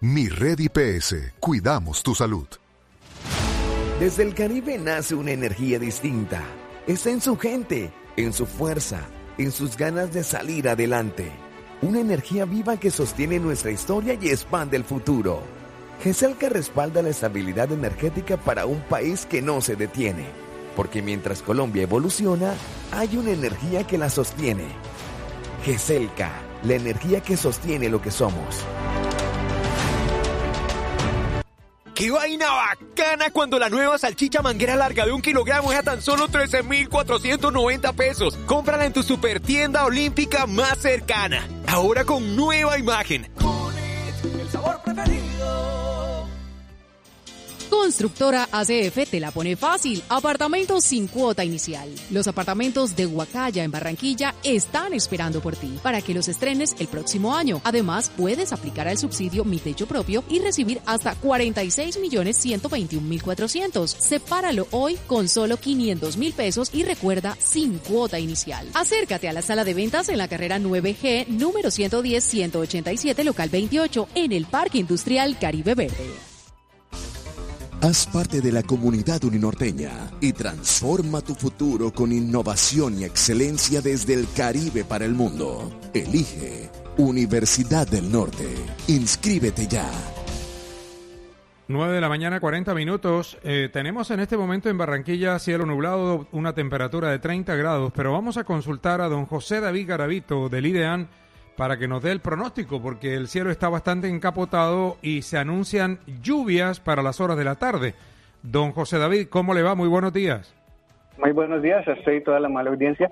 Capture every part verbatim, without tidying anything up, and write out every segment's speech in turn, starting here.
Mi Red I P S, cuidamos tu salud. Desde el Caribe nace una energía distinta. Está en su gente, en su fuerza, en sus ganas de salir adelante. Una energía viva que sostiene nuestra historia y expande el futuro. GESELCA respalda la estabilidad energética para un país que no se detiene. Porque mientras Colombia evoluciona, hay una energía que la sostiene. GESELCA, la energía que sostiene lo que somos. ¡Qué vaina bacana cuando la nueva salchicha manguera larga de un kilogramo es a tan solo trece mil cuatrocientos noventa pesos! Cómprala en tu super tienda olímpica más cercana. Ahora con nueva imagen. Unit, el sabor preferido. Constructora A C F te la pone fácil. Apartamentos sin cuota inicial. Los apartamentos de Huacaya en Barranquilla están esperando por ti para que los estrenes el próximo año. Además, puedes aplicar al subsidio Mi Techo Propio y recibir hasta cuarenta y seis millones ciento veintiún mil cuatrocientos. Sepáralo hoy con solo quinientos mil pesos y recuerda, sin cuota inicial. Acércate a la sala de ventas en la carrera nueve G, número ciento diez ciento ochenta y siete, local veintiocho, en el Parque Industrial Caribe Verde. Haz parte de la comunidad uninorteña y transforma tu futuro con innovación y excelencia desde el Caribe para el mundo. Elige Universidad del Norte. Inscríbete ya. nueve de la mañana, cuarenta minutos. Eh, tenemos en este momento en Barranquilla cielo nublado, una temperatura de treinta grados, pero vamos a consultar a don José David Garavito del IDEAN para que nos dé el pronóstico, porque el cielo está bastante encapotado y se anuncian lluvias para las horas de la tarde. Don José David, ¿cómo le va? Muy buenos días. Muy buenos días, estoy toda la mala audiencia.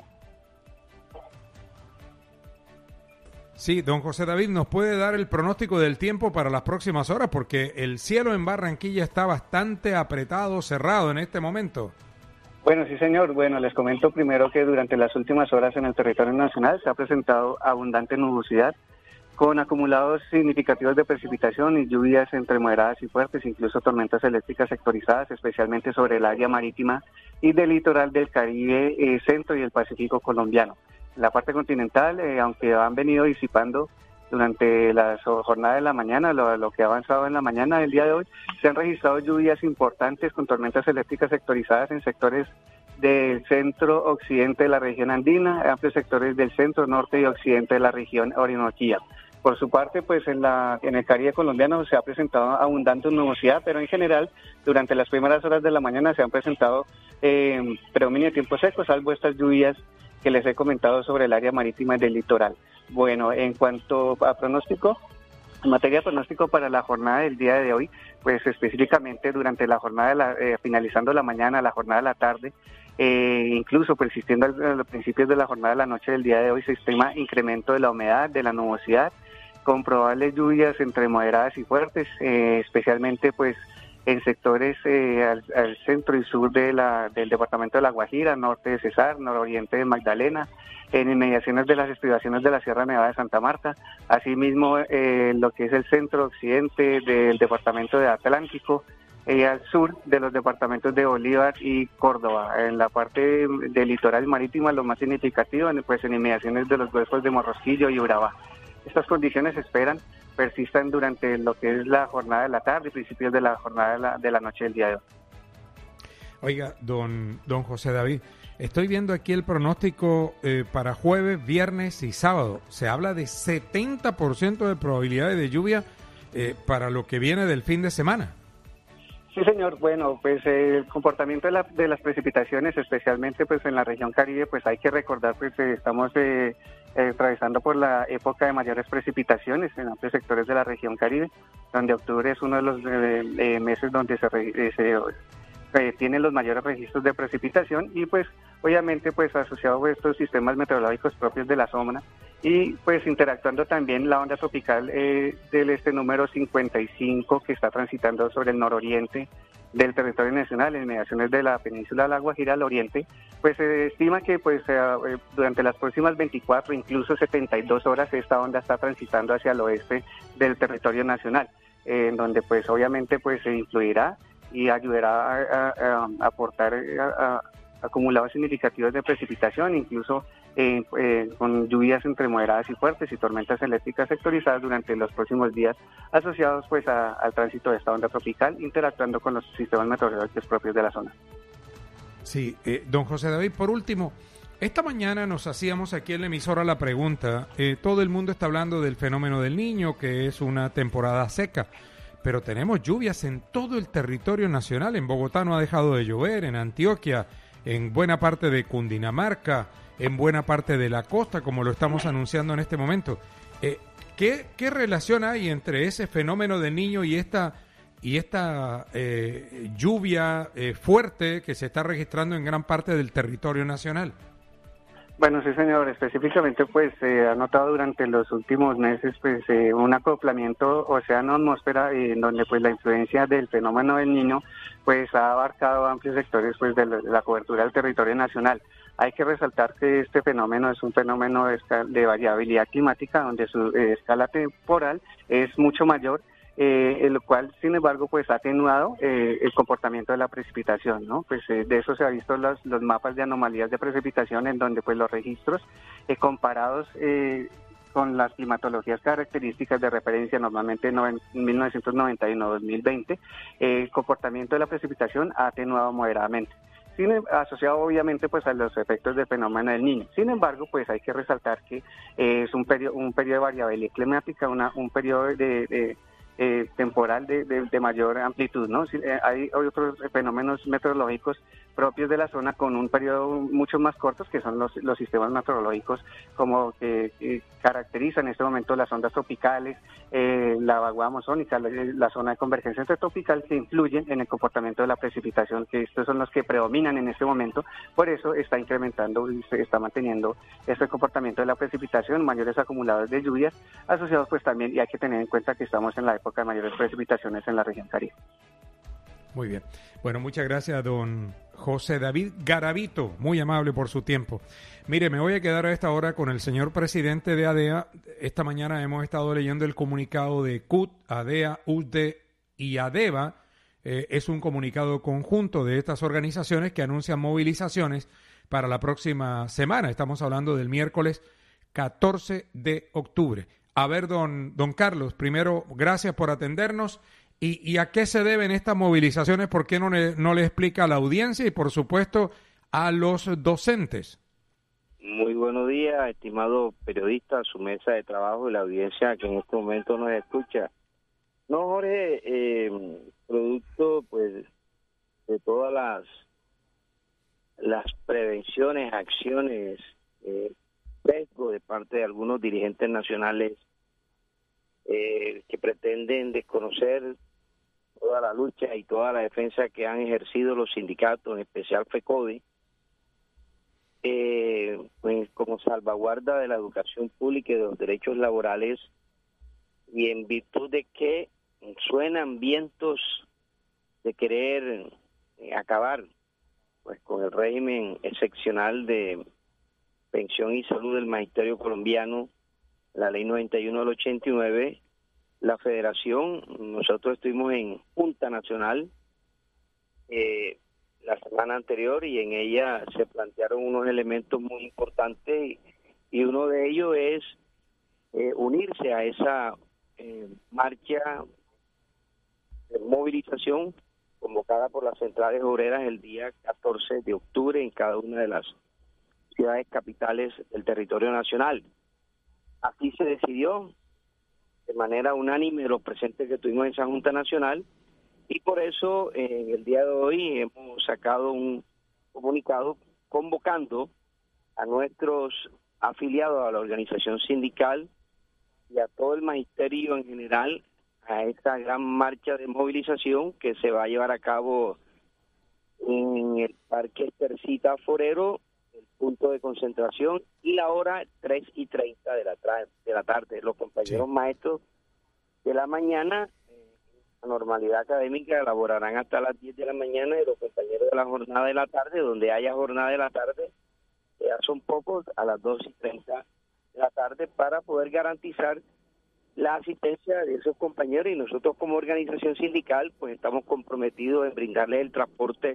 Sí, don José David, ¿nos puede dar el pronóstico del tiempo para las próximas horas? Porque el cielo en Barranquilla está bastante apretado, cerrado en este momento. Bueno, sí señor. Bueno, les comento primero que durante las últimas horas en el territorio nacional se ha presentado abundante nubosidad con acumulados significativos de precipitación y lluvias entre moderadas y fuertes, incluso tormentas eléctricas sectorizadas, especialmente sobre el área marítima y del litoral del Caribe eh, centro y el Pacífico colombiano. En la parte continental, eh, aunque han venido disipando durante la jornada de la mañana, lo, lo que ha avanzado en la mañana del día de hoy, se han registrado lluvias importantes con tormentas eléctricas sectorizadas en sectores del centro occidente de la región andina, amplios sectores del centro, norte y occidente de la región orinoquía. Por su parte, pues en la en el Caribe colombiano se ha presentado abundante nubosidad, pero en general, durante las primeras horas de la mañana se han presentado eh, predominio de tiempo seco, salvo estas lluvias que les he comentado sobre el área marítima del litoral. Bueno, en cuanto a pronóstico, en materia de pronóstico para la jornada del día de hoy, pues específicamente durante la jornada, de la, eh, finalizando la mañana, la jornada de la tarde, eh, incluso persistiendo a los principios de la jornada de la noche del día de hoy, se estima incremento de la humedad, de la nubosidad, con probables lluvias entre moderadas y fuertes, eh, especialmente pues en sectores eh, al, al centro y sur de la, del departamento de La Guajira, norte de Cesar, nororiente de Magdalena, en inmediaciones de las estribaciones de la Sierra Nevada de Santa Marta, asimismo eh, lo que es el centro occidente del departamento de Atlántico, y al sur de los departamentos de Bolívar y Córdoba. En la parte del litoral marítimo, lo más significativo, pues en inmediaciones de los golfos de Morrosquillo y Urabá. Estas condiciones se esperan persistan durante lo que es la jornada de la tarde y principios de la jornada de la, de la noche del día de hoy. Oiga, don, don José David, estoy viendo aquí el pronóstico eh, para jueves, viernes y sábado. Se habla de setenta por ciento de probabilidades de lluvia eh, para lo que viene del fin de semana. Sí, señor. Bueno, pues eh, el comportamiento de, la, de las precipitaciones, especialmente pues en la región Caribe, pues hay que recordar pues eh, estamos eh, eh, atravesando por la época de mayores precipitaciones en amplios sectores de la región Caribe, donde octubre es uno de los eh, eh, meses donde se, eh, se eh, tienen los mayores registros de precipitación y pues obviamente pues asociado a estos sistemas meteorológicos propios de la zona y pues interactuando también la onda tropical eh, del este número cincuenta y cinco que está transitando sobre el nororiente del territorio nacional, en inmediaciones de la península de La Guajira al oriente, pues se estima que pues eh, durante las próximas veinticuatro, incluso setenta y dos horas, esta onda está transitando hacia el oeste del territorio nacional, eh, en donde pues obviamente pues se influirá y ayudará a, a, a aportar a, a acumulados significativos de precipitación, incluso eh, eh, con lluvias entre moderadas y fuertes y tormentas eléctricas sectorizadas durante los próximos días, asociados pues a, al tránsito de esta onda tropical, interactuando con los sistemas meteorológicos propios de la zona. Sí, eh, don José David, por último, esta mañana nos hacíamos aquí en la emisora la pregunta, eh, todo el mundo está hablando del fenómeno del Niño, que es una temporada seca, pero tenemos lluvias en todo el territorio nacional. En Bogotá no ha dejado de llover, en Antioquia, en buena parte de Cundinamarca, en buena parte de la costa, como lo estamos anunciando en este momento. Eh, ¿qué, ¿Qué relación hay entre ese fenómeno del Niño y esta, y esta eh, lluvia eh, fuerte que se está registrando en gran parte del territorio nacional? Bueno, sí, señor. Específicamente, pues se eh, ha notado durante los últimos meses, pues eh, un acoplamiento océano-atmósfera, eh, en donde pues la influencia del fenómeno del Niño, pues ha abarcado amplios sectores, pues de la, de la cobertura del territorio nacional. Hay que resaltar que este fenómeno es un fenómeno de, de variabilidad climática, donde su eh, escala temporal es mucho mayor. Eh, en lo cual, sin embargo, pues ha atenuado eh, el comportamiento de la precipitación, ¿no? Pues eh, de eso se ha visto los, los mapas de anomalías de precipitación, en donde pues los registros eh, comparados eh, con las climatologías características de referencia, normalmente en mil novecientos noventa y uno a dos mil veinte, eh, el comportamiento de la precipitación ha atenuado moderadamente. Sin, asociado obviamente pues a los efectos del fenómeno del Niño. Sin embargo, pues hay que resaltar que eh, es un periodo un periodo de variabilidad climática, una, un periodo de, de Eh, temporal de, de, de mayor amplitud, ¿no? Sí, eh, hay otros fenómenos meteorológicos propios de la zona con un periodo mucho más cortos, que son los, los sistemas meteorológicos como que, que caracterizan en este momento las ondas tropicales, eh, la vaguada amazónica, la, la zona de convergencia intertropical, que influyen en el comportamiento de la precipitación, que estos son los que predominan en este momento. Por eso está incrementando y se está manteniendo este comportamiento de la precipitación, mayores acumuladores de lluvias asociados pues también, y hay que tener en cuenta que estamos en la época de mayores precipitaciones en la región Caribe. Muy bien. Bueno, muchas gracias, don José David Garavito, muy amable por su tiempo. Mire, me voy a quedar a esta hora con el señor presidente de ADEA. Esta mañana hemos estado leyendo el comunicado de C U T, ADEA, U D E y ADEVA. Eh, es un comunicado conjunto de estas organizaciones que anuncian movilizaciones para la próxima semana. Estamos hablando del miércoles catorce de octubre. A ver, don, don Carlos, primero, gracias por atendernos. ¿Y, y a qué se deben estas movilizaciones? ¿Por qué no le, no le explica a la audiencia y, por supuesto, a los docentes? Muy buenos días, estimado periodista, a su mesa de trabajo y la audiencia que en este momento nos escucha. No, Jorge, eh, producto pues de todas las, las prevenciones, acciones, eh, sesgo de parte de algunos dirigentes nacionales eh, que pretenden desconocer toda la lucha y toda la defensa que han ejercido los sindicatos, en especial FECODE, eh, pues como salvaguarda de la educación pública y de los derechos laborales, y en virtud de que suenan vientos de querer eh, acabar pues con el régimen excepcional de pensión y salud del magisterio colombiano, la ley noventa y uno del ochenta y nueve, la federación, nosotros estuvimos en Junta Nacional eh, la semana anterior y en ella se plantearon unos elementos muy importantes y, y uno de ellos es eh, unirse a esa eh, marcha de movilización convocada por las centrales obreras el día catorce de octubre en cada una de las ciudades capitales del territorio nacional. Así se decidió de manera unánime los presentes que tuvimos en esa Junta Nacional, y por eso eh, en el día de hoy hemos sacado un comunicado convocando a nuestros afiliados a la organización sindical y a todo el magisterio en general a esta gran marcha de movilización que se va a llevar a cabo en el Parque Estercita Forero, el punto de concentración, y la hora tres y treinta de la, de la tarde. Los compañeros sí. maestros de la mañana, eh, la normalidad académica, elaborarán hasta las diez de la mañana, y los compañeros de la jornada de la tarde, donde haya jornada de la tarde, ya son pocos, a las dos y treinta de la tarde, para poder garantizar la asistencia de esos compañeros, y nosotros como organización sindical pues estamos comprometidos en brindarles el transporte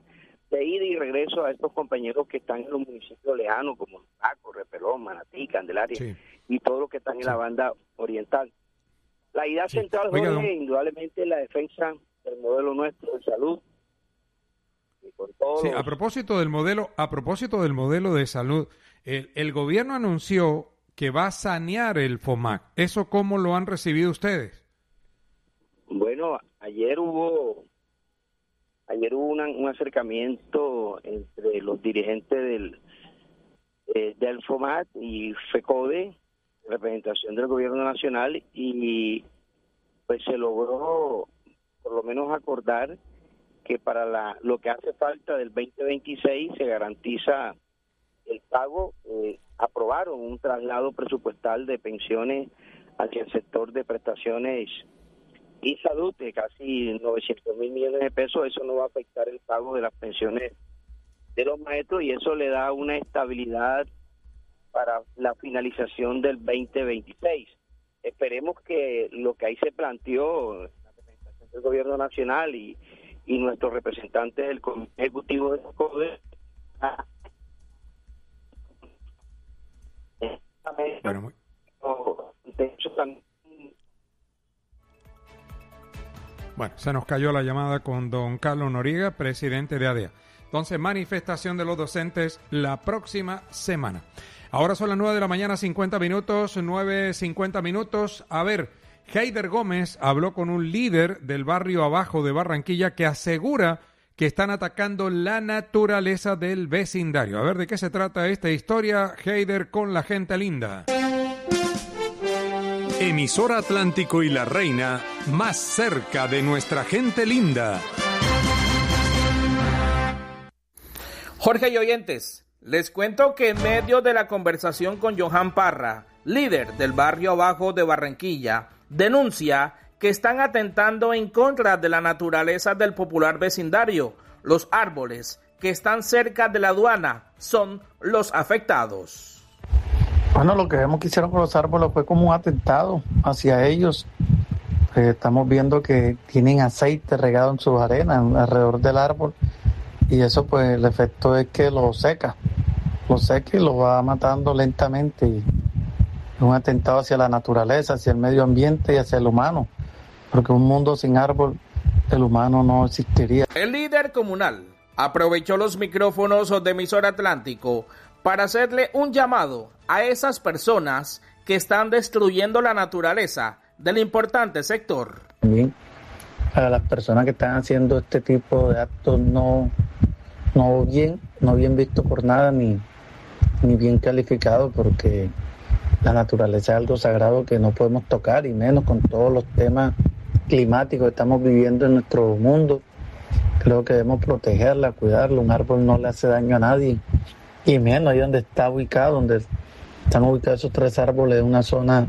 de ida y regreso a estos compañeros que están en los municipios lejanos como Paco, Repelón, Manatí, Candelaria sí. y todos los que están en sí. la banda oriental. La idea sí. central, Oiga, Jorge, don... indudablemente es la defensa del modelo nuestro de salud. Y con todos sí, los... a propósito del modelo, a propósito del modelo de salud, el, el gobierno anunció que va a sanear el FOMAC. ¿Eso cómo lo han recibido ustedes? Bueno, ayer hubo ayer hubo una, un acercamiento entre los dirigentes del eh, del FOMAC y FECODE, representación del gobierno nacional, y pues se logró por lo menos acordar que para la lo que hace falta del veinte veintiséis se garantiza el pago. Eh, aprobaron un traslado presupuestal de pensiones hacia el sector de prestaciones y salud de casi novecientos mil millones de pesos. Eso no va a afectar el pago de las pensiones de los maestros y eso le da una estabilidad para la finalización del veinte veintiséis. Esperemos que lo que ahí se planteó, la representación del gobierno nacional y, y nuestros representantes del Comité Ejecutivo de CODE, bueno, muy... Bueno, se nos cayó la llamada con don Carlos Noriega, presidente de A D E A. Entonces, manifestación de los docentes la próxima semana. Ahora son las nueve de la mañana, cincuenta minutos, nueve cincuenta minutos. A ver, Heider Gómez habló con un líder del barrio abajo de Barranquilla que asegura que están atacando la naturaleza del vecindario. A ver, ¿de qué se trata esta historia, Heider, con la gente linda? Emisora Atlántico y La Reina, más cerca de nuestra gente linda. Jorge y oyentes, les cuento que en medio de la conversación con Johan Parra, líder del barrio abajo de Barranquilla, denuncia que están atentando en contra de la naturaleza del popular vecindario. Los árboles que están cerca de la aduana son los afectados. Bueno, lo que vemos que hicieron con los árboles fue como un atentado hacia ellos. Eh, estamos viendo que tienen aceite regado en sus arenas alrededor del árbol y eso pues el efecto es que lo seca, lo seca y lo va matando lentamente. Y es un atentado hacia la naturaleza, hacia el medio ambiente y hacia el humano, porque un mundo sin árbol, el humano no existiría. El líder comunal aprovechó los micrófonos de Emisora Atlántico para hacerle un llamado a esas personas que están destruyendo la naturaleza del importante sector. También a las personas que están haciendo este tipo de actos no, no bien, no bien visto por nada ni, ni bien calificado, porque la naturaleza es algo sagrado que no podemos tocar, y menos con todos los temas climáticos que estamos viviendo en nuestro mundo. Creo que debemos protegerla, cuidarla. Un árbol no le hace daño a nadie, y menos ahí donde está ubicado, donde están ubicados esos tres árboles, en una zona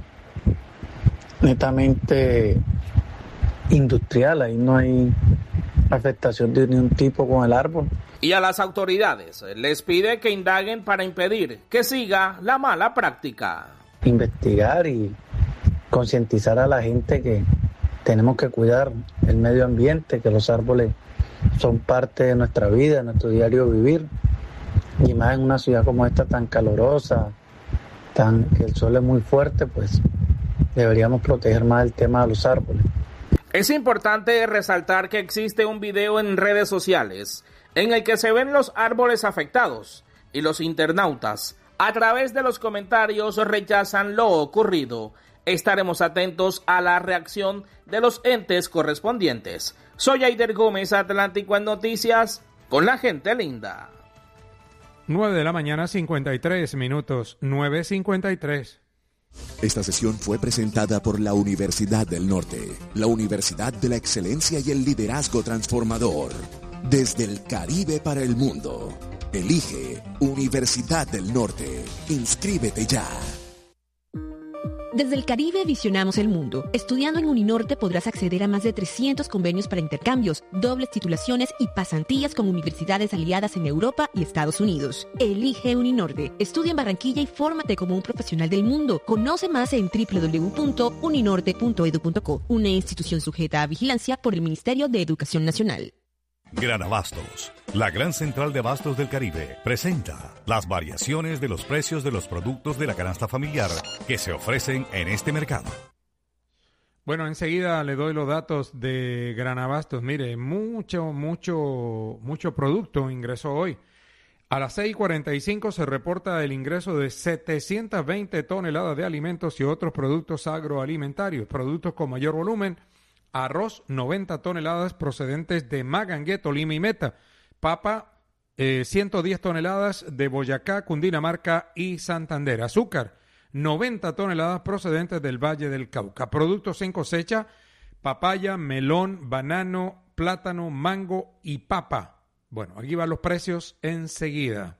netamente industrial. Ahí no hay afectación de ningún tipo con el árbol. Y a las autoridades les pide que indaguen para impedir que siga la mala práctica. Investigar y concientizar a la gente que tenemos que cuidar el medio ambiente, que los árboles son parte de nuestra vida, de nuestro diario vivir. Y más en una ciudad como esta tan calurosa, tan que el sol es muy fuerte, pues deberíamos proteger más el tema de los árboles. Es importante resaltar que existe un video en redes sociales en el que se ven los árboles afectados y los internautas a través de los comentarios rechazan lo ocurrido. Estaremos atentos a la reacción de los entes correspondientes. Soy Heider Gómez, Atlántico en Noticias, con la gente linda. nueve de la mañana, cincuenta y tres minutos, nueve cincuenta y tres. Esta sesión fue presentada por la Universidad del Norte, la Universidad de la Excelencia y el Liderazgo Transformador. Desde el Caribe para el mundo. Elige Universidad del Norte. Inscríbete ya. Desde el Caribe visionamos el mundo. Estudiando en Uninorte podrás acceder a más de trescientos convenios para intercambios, dobles titulaciones y pasantías con universidades aliadas en Europa y Estados Unidos. Elige Uninorte. Estudia en Barranquilla y fórmate como un profesional del mundo. Conoce más en doble u doble u doble u punto uninorte punto edu punto co, una institución sujeta a vigilancia por el Ministerio de Educación Nacional. Gran Abastos, la gran central de abastos del Caribe, presenta las variaciones de los precios de los productos de la canasta familiar que se ofrecen en este mercado. Bueno, enseguida le doy los datos de Gran Abastos. Mire, mucho, mucho, mucho producto ingresó hoy. A las seis y cuarenta y cinco se reporta el ingreso de setecientas veinte toneladas de alimentos y otros productos agroalimentarios, productos con mayor volumen. Arroz, noventa toneladas procedentes de Magangué, Tolima y Meta. Papa, eh, ciento diez toneladas de Boyacá, Cundinamarca y Santander. Azúcar, noventa toneladas procedentes del Valle del Cauca. Productos en cosecha, papaya, melón, banano, plátano, mango y papa. Bueno, aquí van los precios enseguida.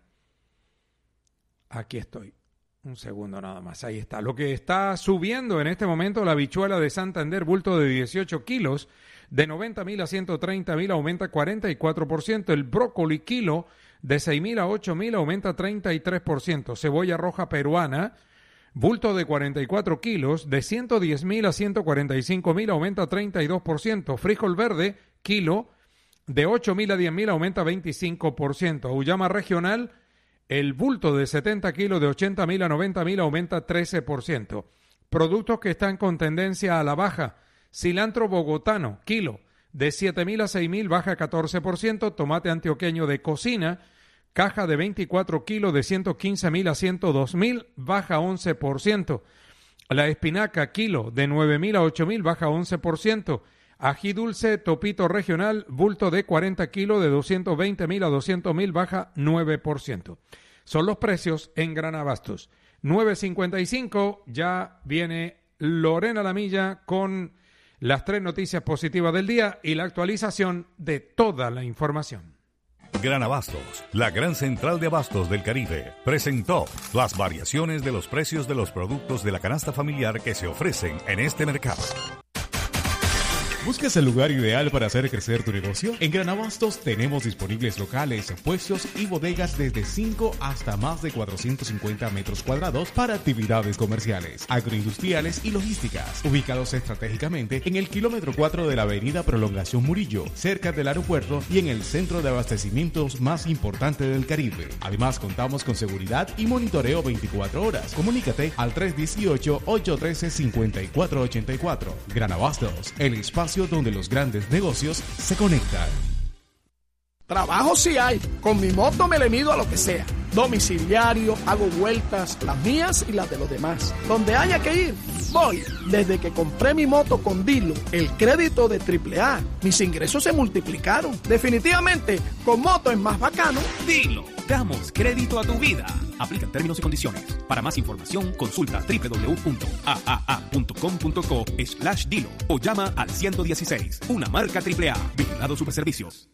Aquí estoy. Un segundo nada más, ahí está. Lo que está subiendo en este momento, la habichuela de Santander, bulto de dieciocho kilos, de noventa mil a ciento treinta mil, aumenta cuarenta y cuatro por ciento. El brócoli kilo, de seis mil a ocho mil, aumenta treinta y tres por ciento. Cebolla roja peruana, bulto de cuarenta y cuatro kilos, de ciento diez mil a ciento cuarenta y cinco mil, aumenta treinta y dos por ciento. Frijol verde, kilo, de ocho mil a diez mil, aumenta veinticinco por ciento. Auyama regional, el bulto de setenta kilos de ochenta mil a noventa mil aumenta trece por ciento. Productos que están con tendencia a la baja. Cilantro bogotano, kilo, de siete mil a seis mil, baja catorce por ciento. Tomate antioqueño de cocina, caja de veinticuatro kilos de ciento quince mil a ciento dos mil, baja once por ciento. La espinaca, kilo, de nueve mil a ocho mil, baja once por ciento. Ají dulce, topito regional, bulto de cuarenta kilos de doscientos veinte mil a doscientos mil, baja nueve por ciento. Son los precios en Gran Abastos. nueve cincuenta y cinco, ya viene Lorena Lamilla con las tres noticias positivas del día y la actualización de toda la información. Gran Abastos, la gran central de abastos del Caribe, presentó las variaciones de los precios de los productos de la canasta familiar que se ofrecen en este mercado. ¿Buscas el lugar ideal para hacer crecer tu negocio? En Gran Abastos tenemos disponibles locales, puestos y bodegas desde cinco hasta más de cuatrocientos cincuenta metros cuadrados para actividades comerciales, agroindustriales y logísticas, ubicados estratégicamente en el kilómetro cuatro de la avenida Prolongación Murillo, cerca del aeropuerto y en el centro de abastecimientos más importante del Caribe. Además, contamos con seguridad y monitoreo veinticuatro horas. Comunícate al tres uno ocho, ocho uno tres, cinco cuatro ocho cuatro. Gran Abastos, el espacio donde los grandes negocios se conectan. Trabajo sí hay. Con mi moto me le mido a lo que sea. Domiciliario, hago vueltas, las mías y las de los demás. Donde haya que ir, voy. Desde que compré mi moto con Dilo, el crédito de triple A, mis ingresos se multiplicaron. Definitivamente, con moto es más bacano. Dilo, damos crédito a tu vida. Aplican términos y condiciones. Para más información, consulta doble u doble u doble u punto a a a punto com punto co slash dilo o llama al ciento dieciséis. Una marca triple A. Vigilado Superservicios.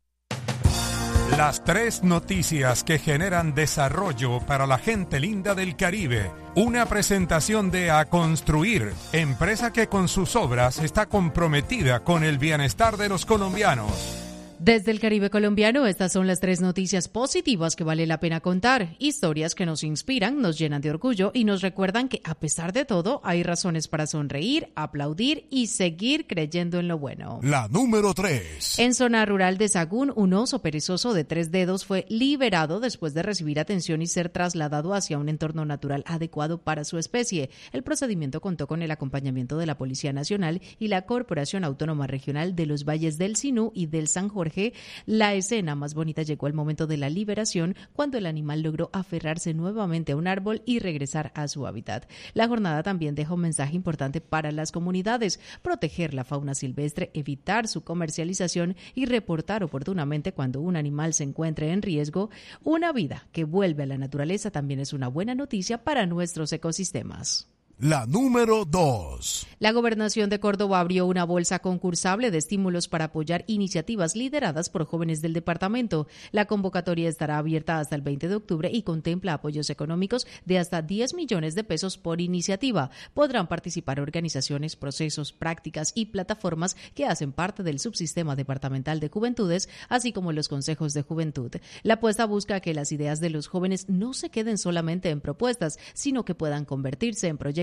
Las tres noticias que generan desarrollo para la gente linda del Caribe. Una presentación de A Construir, empresa que con sus obras está comprometida con el bienestar de los colombianos. Desde el Caribe colombiano, estas son las tres noticias positivas que vale la pena contar. Historias que nos inspiran, nos llenan de orgullo y nos recuerdan que, a pesar de todo, hay razones para sonreír, aplaudir y seguir creyendo en lo bueno. La número tres. En zona rural de Sagún, un oso perezoso de tres dedos fue liberado después de recibir atención y ser trasladado hacia un entorno natural adecuado para su especie. El procedimiento contó con el acompañamiento de la Policía Nacional y la Corporación Autónoma Regional de los Valles del Sinú y del San Jorge. La escena más bonita llegó al momento de la liberación, cuando el animal logró aferrarse nuevamente a un árbol y regresar a su hábitat. La jornada también deja un mensaje importante para las comunidades: proteger la fauna silvestre, evitar su comercialización y reportar oportunamente cuando un animal se encuentre en riesgo. Una vida que vuelve a la naturaleza también es una buena noticia para nuestros ecosistemas. La número dos. La Gobernación de Córdoba abrió una bolsa concursable de estímulos para apoyar iniciativas lideradas por jóvenes del departamento. La convocatoria estará abierta hasta el veinte de octubre y contempla apoyos económicos de hasta diez millones de pesos por iniciativa. Podrán participar organizaciones, procesos, prácticas y plataformas que hacen parte del subsistema departamental de juventudes, así como los consejos de juventud. La apuesta busca que las ideas de los jóvenes no se queden solamente en propuestas, sino que puedan convertirse en proyectos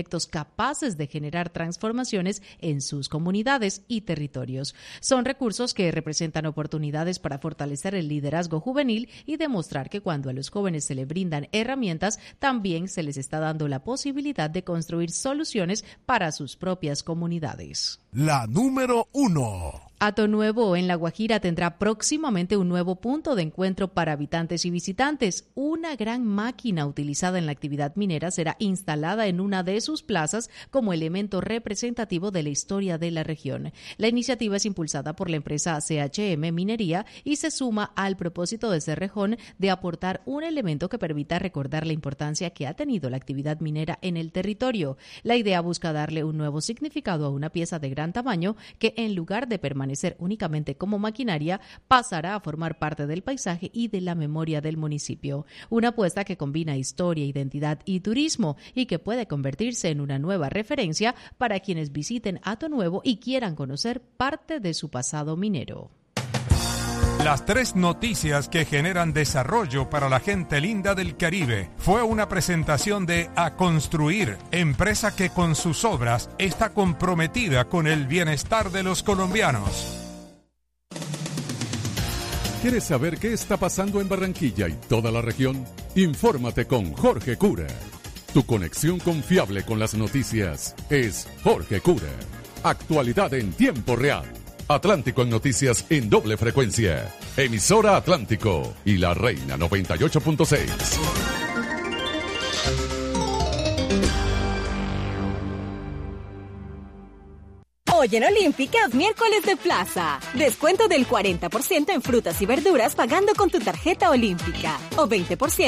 proyectos capaces de generar transformaciones en sus comunidades y territorios. Son recursos que representan oportunidades para fortalecer el liderazgo juvenil y demostrar que cuando a los jóvenes se les brindan herramientas, también se les está dando la posibilidad de construir soluciones para sus propias comunidades. La número uno. Hato Nuevo en La Guajira tendrá próximamente un nuevo punto de encuentro para habitantes y visitantes. Una gran máquina utilizada en la actividad minera será instalada en una de sus plazas como elemento representativo de la historia de la región. La iniciativa es impulsada por la empresa C H M Minería y se suma al propósito de Cerrejón de aportar un elemento que permita recordar la importancia que ha tenido la actividad minera en el territorio. La idea busca darle un nuevo significado a una pieza de gran tamaño que, en lugar de permanecer únicamente como maquinaria, pasará a formar parte del paisaje y de la memoria del municipio. Una apuesta que combina historia, identidad y turismo y que puede convertirse en una nueva referencia para quienes visiten Hato Nuevo y quieran conocer parte de su pasado minero. Las tres noticias que generan desarrollo para la gente linda del Caribe fue una presentación de A Construir, empresa que con sus obras está comprometida con el bienestar de los colombianos. ¿Quieres saber qué está pasando en Barranquilla y toda la región? Infórmate con Jorge Cura. Tu conexión confiable con las noticias es Jorge Cura. Actualidad en tiempo real. Atlántico en noticias en doble frecuencia. Emisora Atlántico y La Reina noventa y ocho punto seis. Hoy en Olímpica es miércoles de plaza. Descuento del cuarenta por ciento en frutas y verduras pagando con tu tarjeta Olímpica. O veinte por ciento